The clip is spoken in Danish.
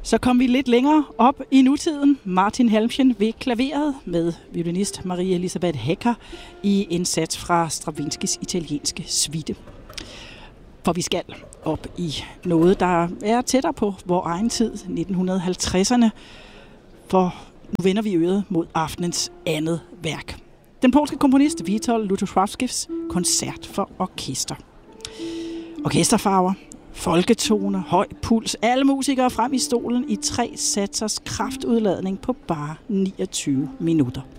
Så kom vi lidt længere op i nutiden. Martin Halmchen ved klaveret med violinist Marie Elisabeth Hecker i en sats fra Stravinskys italienske suite. For vi skal op i noget, der er tættere på vor egen tid, 1950'erne. For nu vender vi øret mod aftenens andet værk. Den polske komponist Witold Lutosławskis koncert for orkester. Orkesterfarver, folketoner, høj puls, alle musikere frem i stolen i 3 satsers kraftudladning på bare 29 minutter.